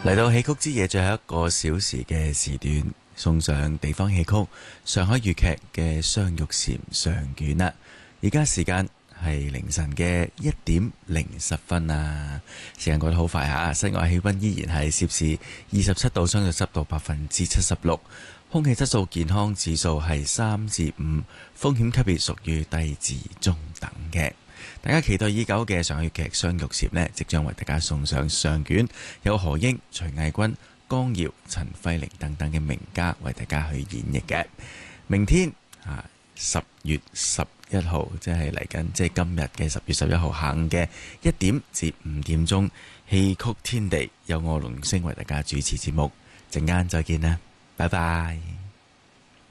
嚟到戲曲之夜最後一個小時嘅時段，送上地方戲曲上海粵劇嘅雙玉蟬上卷啦。而家時間係凌晨嘅1:10啊，時間過得好快吓。室外氣溫依然係攝氏27度，相對濕度76%，空氣質素健康指數係3至5，風險級別屬於低至中等嘅。大家期待已久嘅上海粵劇雙玉蟬呢，即將為大家送上上卷，有何英、徐藝君、江瑤、陳慧玲等等嘅名家為大家去演繹嘅。明天10月11號，即係嚟緊，即係今日嘅10月11號下午嘅1點至5點鐘，戲曲天地由我龍星為大家主持節目，陣間再見啦，拜拜。